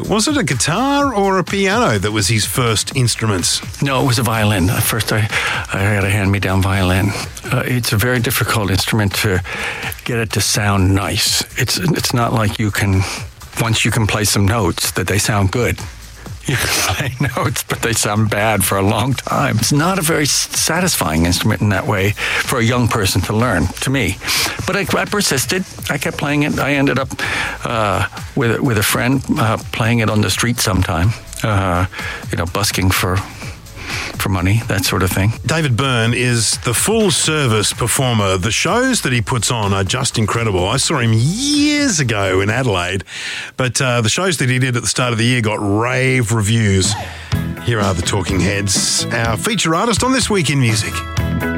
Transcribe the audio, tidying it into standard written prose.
Was it a guitar or a piano that was his first instruments? No, it was a violin. At first, I had a hand-me-down violin. It's a very difficult instrument to get it to sound nice. It's not like once you can play some notes, that they sound good. You can play notes, but they sound bad for a long time. It's not a very satisfying instrument in that way for a young person to learn, to me. But I persisted. I kept playing it. I ended up with a friend playing it on the street sometime, busking for money, that sort of thing. David Byrne is the full-service performer. The shows that he puts on are just incredible. I saw him years ago in Adelaide, but the shows that he did at the start of the year got rave reviews. Here are the Talking Heads, our feature artist on This Week in Music.